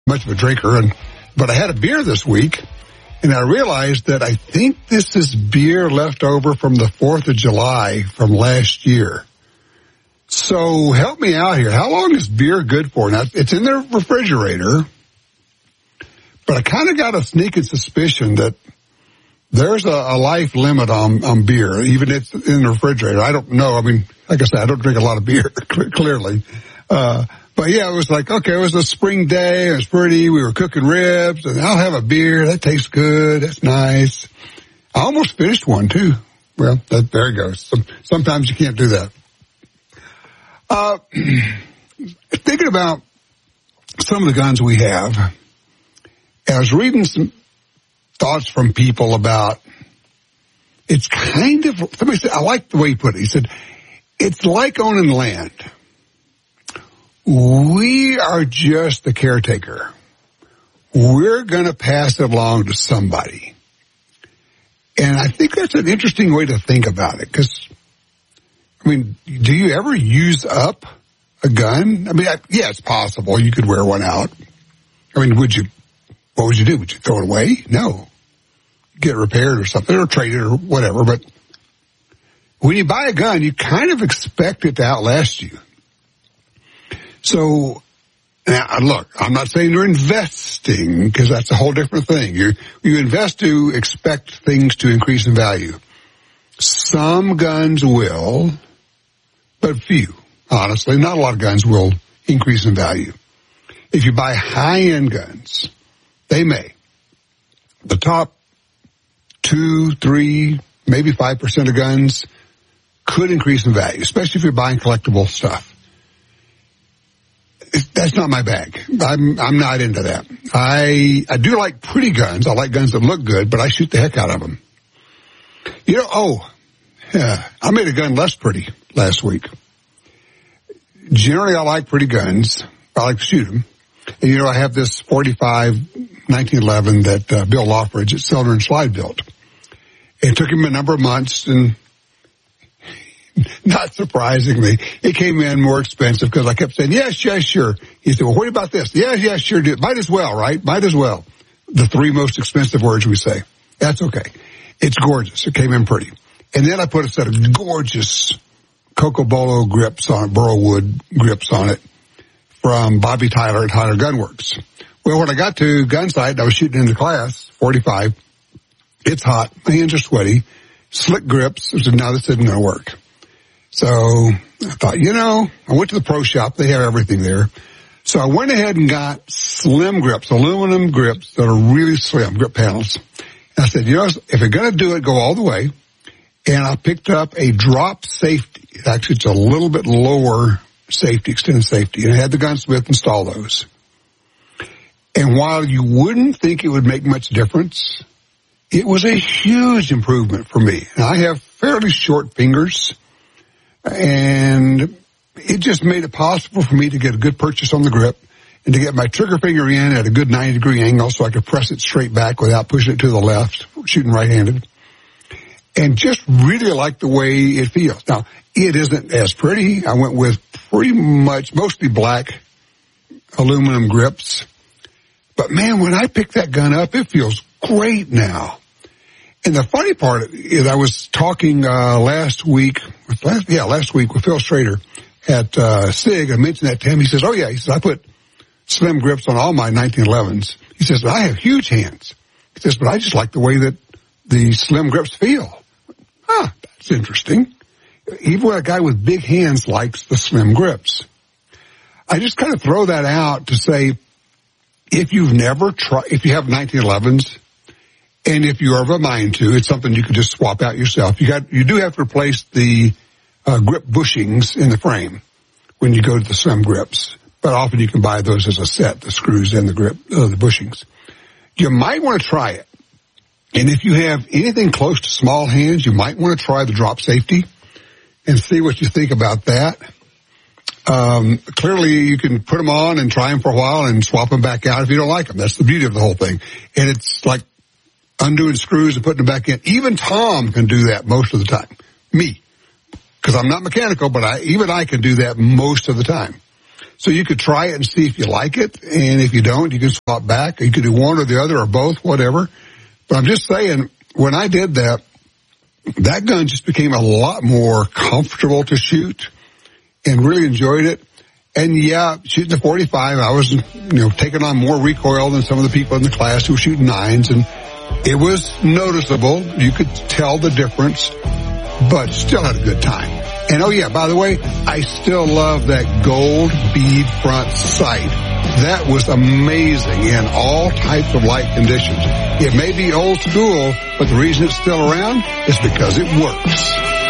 much of a drinker, but I had a beer this week, and I realized that I think this is beer left over from the 4th of July from last year. So help me out here. How long is beer good for? Now, it's in the refrigerator, but I kind of got a sneaking suspicion that there's a life limit on beer, even if it's in the refrigerator. I don't know. I mean, like I said, I don't drink a lot of beer, clearly. But yeah, it was like, okay, it was a spring day. It was pretty. We were cooking ribs, and I'll have a beer. That tastes good. That's nice. I almost finished one, too. Well, there it goes. Sometimes you can't do that. Thinking about some of the guns we have, I was reading some thoughts from people about, it's kind of, somebody said, I like the way he put it. He said, it's like owning land. We are just the caretaker. We're going to pass it along to somebody. And I think that's an interesting way to think about it, because, I mean, do you ever use up a gun? I mean, yeah, it's possible you could wear one out. I mean, what would you do? Would you throw it away? No. Get it repaired or something, or trade it or whatever. But when you buy a gun, you kind of expect it to outlast you. So, now, look, I'm not saying you're investing, because that's a whole different thing. You invest to expect things to increase in value. Some guns will, but few. Honestly, not a lot of guns will increase in value. If you buy high-end guns, they may. The top 2, 3, maybe 5% of guns could increase in value, especially if you're buying collectible stuff. That's not my bag. I'm not into that. I do like pretty guns. I like guns that look good, but I shoot the heck out of them. You know, I made a gun less pretty last week. Generally, I like pretty guns. I like to shoot them. And, you know, I have this 45 1911 that Bill Loffridge at Cylinder and Slide built. It took him a number of months, and not surprisingly, it came in more expensive because I kept saying, yes, sure. He said, well, what about this? Yeah, sure. Might as well, right? Might as well. The 3 most expensive words we say. That's okay. It's gorgeous. It came in pretty. And then I put a set of gorgeous Cocobolo grips on it, Burrowwood grips on it from Bobby Tyler at Tyler Gunworks. Well, when I got to gun sight, I was shooting into class, 45. It's hot. My hands are sweaty. Slick grips. I said, no, this isn't going to work. So I thought, I went to the pro shop. They have everything there. So I went ahead and got slim grips, aluminum grips that are really slim, grip panels. And I said, if you're going to do it, go all the way. And I picked up a drop safety. Actually, it's a little bit lower safety, extended safety. And I had the gunsmith install those. And while you wouldn't think it would make much difference, it was a huge improvement for me. And I have fairly short fingers, and it just made it possible for me to get a good purchase on the grip and to get my trigger finger in at a good 90-degree angle so I could press it straight back without pushing it to the left, shooting right-handed. And just really like the way it feels. Now, it isn't as pretty. I went with pretty much mostly black aluminum grips. But man, when I picked that gun up, it feels great now. And the funny part is I was talking last week with Phil Strader at SIG. I mentioned that to him. He says, oh yeah, he says, I put slim grips on all my 1911s. He says, but I have huge hands. He says, but I just like the way that the slim grips feel. That's interesting. Even a guy with big hands likes the slim grips. I just kind of throw that out to say, if you have 1911s, and if you're of a mind to, it's something you can just swap out yourself. You do have to replace the grip bushings in the frame when you go to the slim grips, but often you can buy those as a set, the screws and the grip, the bushings. You might want to try it. And if you have anything close to small hands, you might want to try the drop safety and see what you think about that. Clearly you can put them on and try them for a while and swap them back out if you don't like them. That's the beauty of the whole thing. And it's like undoing screws and putting them back in. Even Tom can do that most of the time. Me. Because I'm not mechanical, but even I can do that most of the time. So you could try it and see if you like it. And if you don't, you can swap back. You could do one or the other or both, whatever. But I'm just saying, when I did that, that gun just became a lot more comfortable to shoot and really enjoyed it. And yeah, shooting the 45, I was, taking on more recoil than some of the people in the class who were shooting 9s, and it was noticeable. You could tell the difference, but still had a good time. And oh yeah, by the way, I still love that gold bead front sight. That was amazing in all types of light conditions. It may be old school, but the reason it's still around is because it works.